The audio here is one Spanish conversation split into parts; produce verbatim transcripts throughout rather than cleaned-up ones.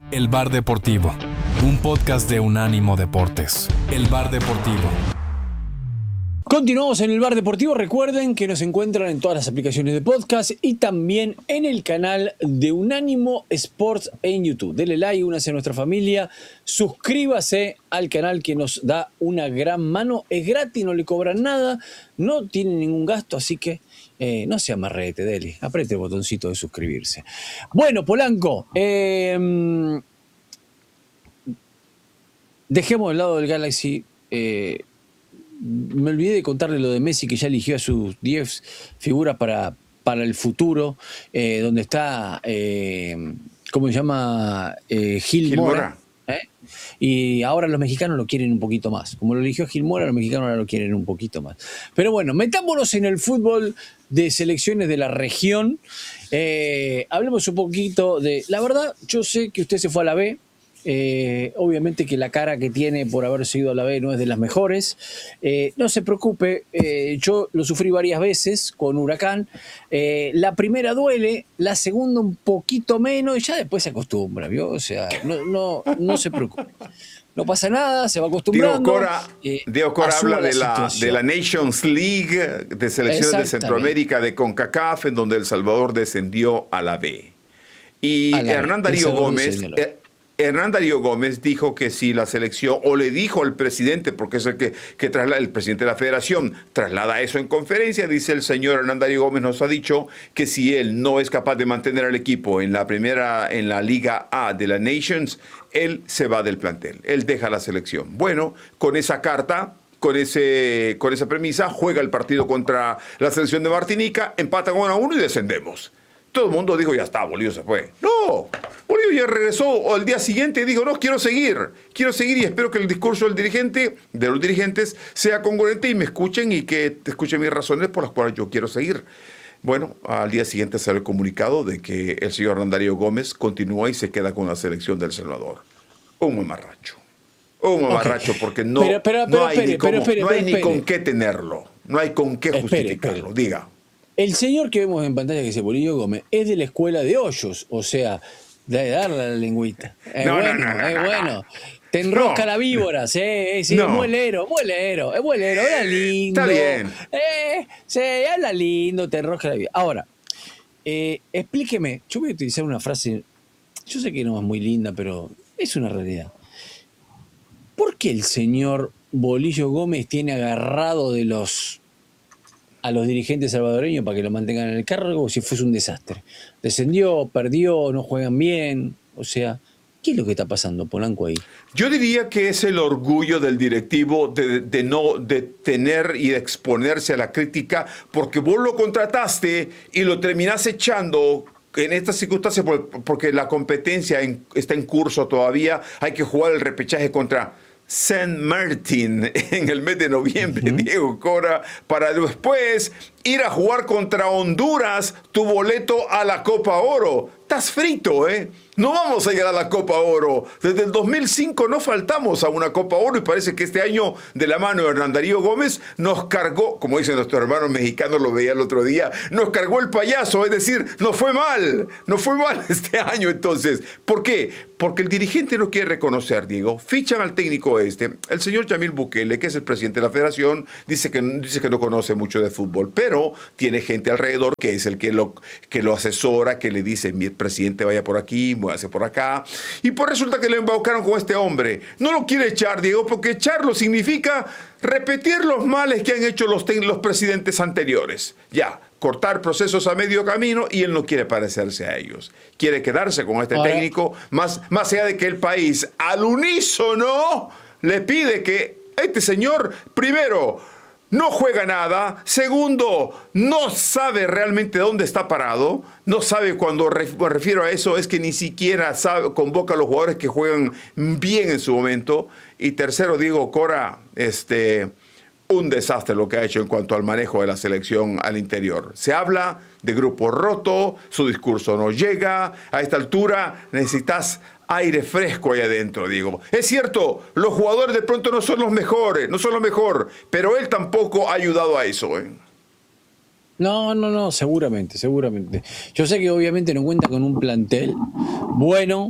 El Bar Deportivo, un podcast de Unánimo Deportes. El Bar Deportivo. Continuamos en el Bar Deportivo. Recuerden que nos encuentran en todas las aplicaciones de podcast y también en el canal de Unánimo Sports en YouTube. Dele like, únase a nuestra familia, suscríbase al canal que nos da una gran mano. Es gratis, no le cobran nada, no tiene ningún gasto, así que eh, no sea marrete, dele, apriete el botoncito de suscribirse. Bueno, Polanco, eh, dejemos de lado del Galaxy. Eh, Me olvidé de contarle lo de Messi, que ya eligió a sus diez figuras para, para el futuro, eh, donde está, eh, ¿cómo se llama? Eh, Gil, Gil Mora. Mora. ¿eh? Y ahora los mexicanos lo quieren un poquito más. Como lo eligió Gil Mora, los mexicanos ahora lo quieren un poquito más. Pero bueno, metámonos en el fútbol de selecciones de la región. Eh, hablemos un poquito de... La verdad, yo sé que usted se fue a la B. Eh, obviamente que la cara que tiene por haber sido a la B no es de las mejores. Eh, no se preocupe, eh, yo lo sufrí varias veces con Huracán. Eh, la primera duele, la segunda un poquito menos y ya después se acostumbra, ¿vio? O sea, no, no, no se preocupe. No pasa nada, se va acostumbrando. Diego Cora, eh, Diego Cora habla la de la, situación. de la Nations League de selecciones de Centroamérica de CONCACAF, en donde El Salvador descendió a la B. Y A la B. Hernán El Darío Salvador Gómez... descendió a la B. Eh, Hernán Darío Gómez dijo que si la selección, o le dijo al presidente, porque es el que, que traslada, el presidente de la federación, traslada eso en conferencia, dice el señor Hernán Darío Gómez, nos ha dicho que si él no es capaz de mantener al equipo en la primera, en la Liga A de la Nations, él se va del plantel, él deja la selección. Bueno, con esa carta, con, ese, con esa premisa, juega el partido contra la selección de Martinica, empatan uno a uno y descendemos. Todo el mundo dijo, ya está, Bolillo se fue. No, Bolillo ya regresó al día siguiente y dijo, no, quiero seguir, quiero seguir y espero que el discurso del dirigente, de los dirigentes, sea congruente y me escuchen y que escuchen mis razones por las cuales yo quiero seguir. Bueno, al día siguiente sale el comunicado de que el señor Hernán Darío Gómez continúa y se queda con la selección de El Salvador. Un mamarracho. Un mamarracho okay. Porque no, pero, pero, pero, no hay, espere, ni, cómo, pero, espere, no hay pero, ni espere. con qué tenerlo. No hay con qué justificarlo. Espere, espere. Diga. El señor que vemos en pantalla, que es Bolillo Gómez, es de la escuela de Hoyos, o sea, de darle a la lengüita. Es no, bueno, no, no, no, es no, bueno. no. Te enrosca no. la víbora, sí, sí, no. es muelero, muelero, es muelero, era lindo. Está bien. Eh, sí, habla lindo, te enrosca la víbora. Ahora, eh, explíqueme, yo voy a utilizar una frase, yo sé que no es muy linda, pero es una realidad. ¿Por qué el señor Bolillo Gómez tiene agarrado de los... a los dirigentes salvadoreños para que lo mantengan en el cargo como si fuese un desastre? Descendió, perdió, no juegan bien. O sea, ¿qué es lo que está pasando, Polanco, ahí? Yo diría que es el orgullo del directivo de, de no de tener y de exponerse a la crítica, porque vos lo contrataste y lo terminás echando en estas circunstancias porque la competencia en, está en curso todavía. Hay que jugar el repechaje contra Saint Martin en el mes de noviembre, uh-huh. Diego Cora, para después ir a jugar contra Honduras tu boleto a la Copa Oro. Estás frito, ¿eh? No vamos a llegar a la Copa Oro. Desde el dos mil cinco no faltamos a una Copa Oro y parece que este año, de la mano de Hernán Darío Gómez, nos cargó, como dicen nuestros hermanos mexicanos, lo veía el otro día, nos cargó el payaso, es decir, nos fue mal, nos fue mal este año entonces. ¿Por qué? Porque el dirigente no quiere reconocer, Diego. Fichan al técnico este, el señor Yamil Bukele, que es el presidente de la federación, dice que, dice que no conoce mucho de fútbol, pero tiene gente alrededor que es el que lo, que lo asesora, que le dice, mi presidente vaya por aquí, muévase por acá. Y pues resulta que le embaucaron con este hombre. No lo quiere echar, Diego, porque echarlo significa repetir los males que han hecho los, los presidentes anteriores. Ya, cortar procesos a medio camino y él no quiere parecerse a ellos. Quiere quedarse con este Ahora, técnico, más, más allá de que el país al unísono le pide que este señor, primero, no juega nada. Segundo, no sabe realmente dónde está parado. No sabe, cuando me refiero a eso, es que ni siquiera sabe, convoca a los jugadores que juegan bien en su momento. Y tercero, digo, Cora, este, un desastre lo que ha hecho en cuanto al manejo de la selección al interior. Se habla de grupo roto, su discurso no llega. A esta altura necesitas aire fresco ahí adentro, digo. Es cierto, los jugadores de pronto no son los mejores, no son los mejor, pero él tampoco ha ayudado a eso, ¿eh? No, no, no, seguramente, seguramente. Yo sé que obviamente no cuenta con un plantel bueno,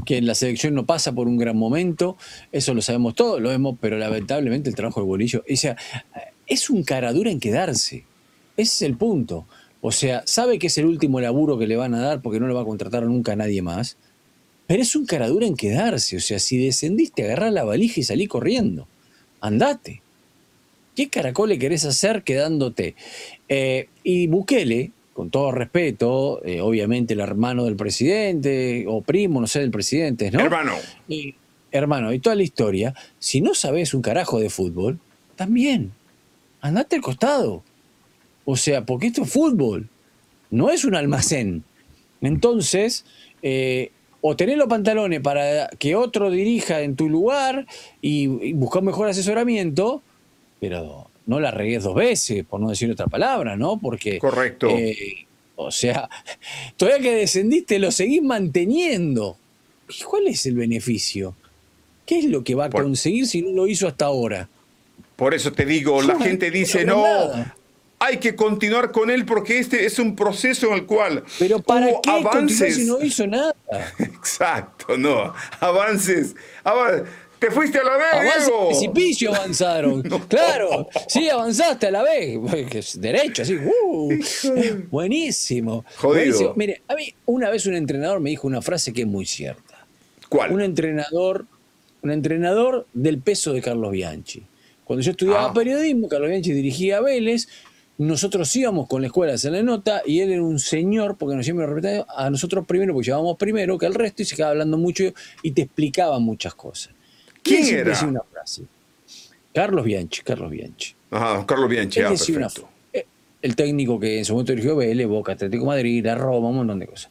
que la selección no pasa por un gran momento, eso lo sabemos todos, lo vemos, pero lamentablemente el trabajo del Bolillo, o sea, es un cara dura en quedarse, ese es el punto. O sea, sabe que es el último laburo que le van a dar porque no le va a contratar nunca a nadie más, pero es un cara dura en quedarse. O sea, si descendiste, agarrá la valija y salí corriendo, andate. ¿Qué caracole querés hacer quedándote? Eh, y Bukele, con todo respeto, eh, obviamente el hermano del presidente, o primo, no sé, del presidente, ¿no? Hermano. Y, hermano, y toda la historia, si no sabés un carajo de fútbol, también, andate al costado. O sea, porque esto es fútbol, no es un almacén. Entonces, eh, o tenés los pantalones para que otro dirija en tu lugar y, y buscar mejor asesoramiento, pero no la regues dos veces, por no decir otra palabra, ¿no? Porque... Correcto. Eh, o sea, todavía que descendiste lo seguís manteniendo. ¿Y cuál es el beneficio? ¿Qué es lo que va a por, conseguir si no lo hizo hasta ahora? Por eso te digo, la no, gente dice, no, no, hay que continuar con él porque este es un proceso en el cual pero ¿para hubo qué avances si no hizo nada? Exacto, no, avances. Avances. Te fuiste a la vez, Avance Diego. precipicio avanzaron. No. Claro, sí, avanzaste a la vez. Derecho, así. Uh, buenísimo. Jodido. Buenísimo. Mire, a mí una vez un entrenador me dijo una frase que es muy cierta. ¿Cuál? Un entrenador, un entrenador del peso de Carlos Bianchi. Cuando yo estudiaba ah. periodismo, Carlos Bianchi dirigía a Vélez. Nosotros íbamos con la escuela a hacer la nota y él era un señor, porque nos siempre repetía a nosotros primero, porque llevábamos primero que el resto y se quedaba hablando mucho y te explicaba muchas cosas. ¿Quién era? Decía una frase. Carlos Bianchi, Carlos Bianchi. Ajá, Carlos Bianchi, él ah, decía perfecto. Una, el técnico que en su momento dirigió Vélez, Boca, Atlético de Madrid, la Roma, un montón de cosas.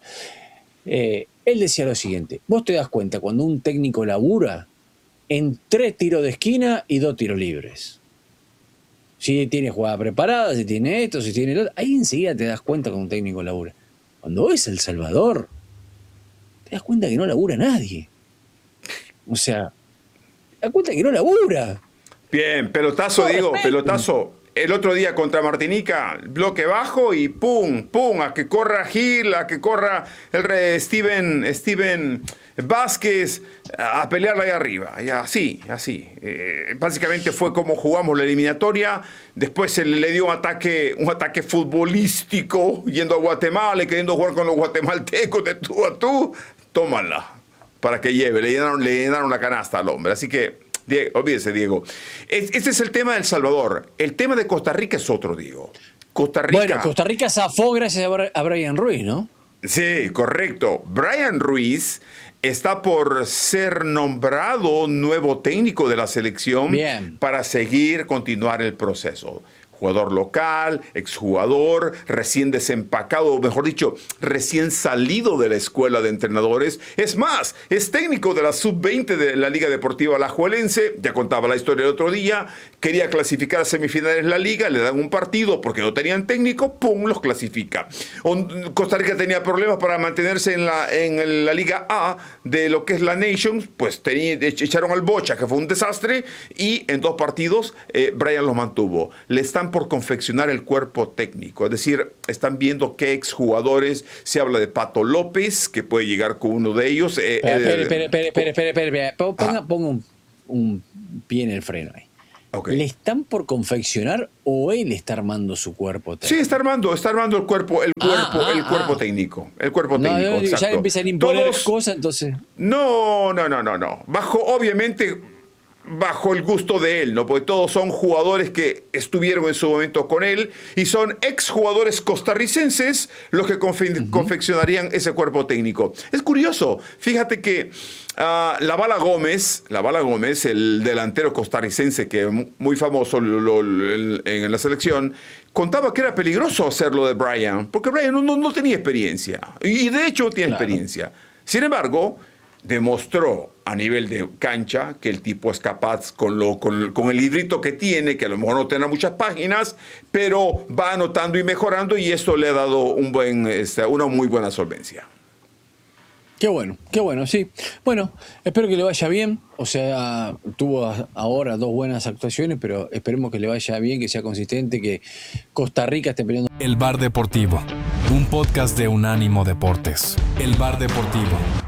Eh, él decía lo siguiente, vos te das cuenta cuando un técnico labura en tres tiros de esquina y dos tiros libres. Si tiene jugada preparada, si tiene esto, si tiene lo otro, ahí enseguida te das cuenta cuando un técnico labura. Cuando ves El Salvador, te das cuenta que no labura nadie. O sea, te das cuenta que no labura. Bien, pelotazo, Diego, pelotazo. El otro día contra Martinica, bloque bajo y pum, pum, a que corra Gil, a que corra el rey Steven, Steven Vázquez, a pelearla ahí arriba. Y así, así. Eh, básicamente fue como jugamos la eliminatoria. Después se le dio un ataque, un ataque futbolístico, yendo a Guatemala y queriendo jugar con los guatemaltecos de tú a tú. Tómala, para que lleve. Le llenaron, le llenaron la canasta al hombre. Así que... Diego, olvídese, Diego. Este es el tema de El Salvador. El tema de Costa Rica es otro, Diego. Costa Rica. Bueno, Costa Rica zafó gracias a Brian Ruiz, ¿no? Sí, correcto. Brian Ruiz está por ser nombrado nuevo técnico de la selección. Bien. Para seguir, continuar el proceso. Jugador local, exjugador, recién desempacado, o mejor dicho, recién salido de la escuela de entrenadores. Es más, es técnico de la sub veinte de la Liga Deportiva Alajuelense. Ya contaba la historia el otro día. Quería clasificar a semifinales en la Liga, le dan un partido porque no tenían técnico, ¡pum!, los clasifica. Costa Rica tenía problemas para mantenerse en la, en la Liga A de lo que es la Nations, pues tenía, echaron al Bocha, que fue un desastre, y en dos partidos eh, Brian los mantuvo. Le están por confeccionar el cuerpo técnico, es decir, están viendo qué exjugadores, se habla de Pato López, que puede llegar con uno de ellos. Eh, espere, espere, espere, espere, espere, espere, espere. Ponga, ponga un, un pie en el freno ahí. Okay. ¿Le están por confeccionar o él está armando su cuerpo técnico? Sí, está armando, está armando el cuerpo, el cuerpo, ah, ah, el cuerpo ah. técnico, el cuerpo no, técnico. No, ya empiezan a imponer Todos, cosas, entonces. No, no, no, no, no. Bajo, obviamente, bajo el gusto de él, ¿no? Porque todos son jugadores que estuvieron en su momento con él y son exjugadores costarricenses los que confe- uh-huh. confeccionarían ese cuerpo técnico. Es curioso, fíjate que uh, La Bala Gómez, La Bala Gómez, el delantero costarricense que es muy famoso lo, lo, lo, en la selección, contaba que era peligroso hacerlo de Brian, porque Brian no, no, no tenía experiencia, y de hecho tiene claro. experiencia. Sin embargo, demostró a nivel de cancha que el tipo es capaz con, lo, con, con el librito que tiene, que a lo mejor no tendrá muchas páginas, pero va anotando y mejorando, y esto le ha dado un buen, este, una muy buena solvencia. Qué bueno, qué bueno, sí. Bueno, espero que le vaya bien. O sea, tuvo ahora dos buenas actuaciones, pero esperemos que le vaya bien, que sea consistente, que Costa Rica esté peleando. El Bar Deportivo, un podcast de Unánimo Deportes. El Bar Deportivo.